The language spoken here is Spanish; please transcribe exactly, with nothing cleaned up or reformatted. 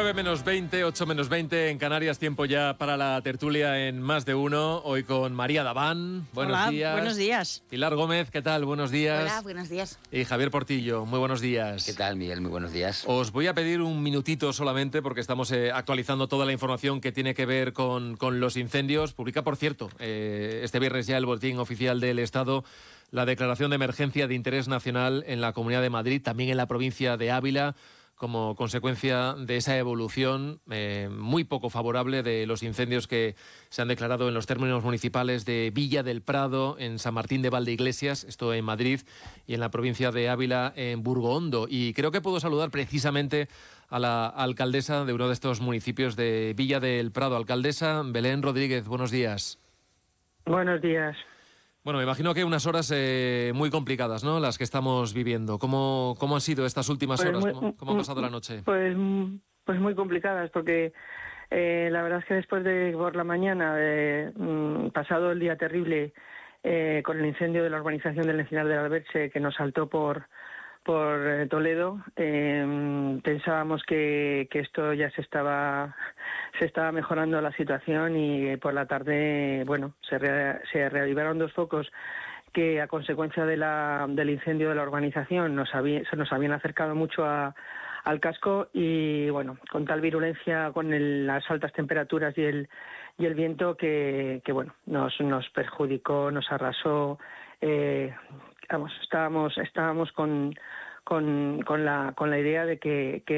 nueve menos veinte, ocho menos veinte en Canarias, tiempo ya para la tertulia en Más de Uno, hoy con María Daván. Buenos Hola, días. buenos días. Pilar Gómez, ¿qué tal? Buenos días. Hola, buenos días. Y Javier Portillo, muy buenos días. ¿Qué tal, Miguel? Muy buenos días. Os voy a pedir un minutito solamente porque estamos eh, actualizando toda la información que tiene que ver con, con los incendios. Publica, por cierto, eh, este viernes ya el Boletín Oficial del Estado la declaración de emergencia de interés nacional en la Comunidad de Madrid, también en la provincia de Ávila, como consecuencia de esa evolución eh, muy poco favorable de los incendios que se han declarado en los términos municipales de Villa del Prado, en San Martín de Valdeiglesias, esto en Madrid, y en la provincia de Ávila, en Burgoondo. Y creo que puedo saludar precisamente a la alcaldesa de uno de estos municipios de Villa del Prado. Alcaldesa Belén Rodríguez, buenos días. Buenos días. Bueno, me imagino que unas horas eh, muy complicadas, ¿no?, las que estamos viviendo. ¿Cómo, cómo han sido estas últimas pues horas? Muy, ¿Cómo, ¿Cómo ha pasado la noche? Pues, pues muy complicadas, porque eh, la verdad es que después de por la mañana, de, mm, pasado el día terrible eh, con el incendio de la urbanización del Encinar del Alberche, que nos saltó por por eh, Toledo, eh, pensábamos que, que esto ya se estaba se estaba mejorando la situación, y por la tarde, bueno, se, re, se reavivaron dos focos que a consecuencia de la, del incendio de la urbanización nos había, se nos habían acercado mucho a, al casco, y bueno, con tal virulencia, con el, las altas temperaturas y el y el viento que, que bueno, nos nos perjudicó, nos arrasó. Eh, vamos, estábamos estábamos con con con la con la idea de que, que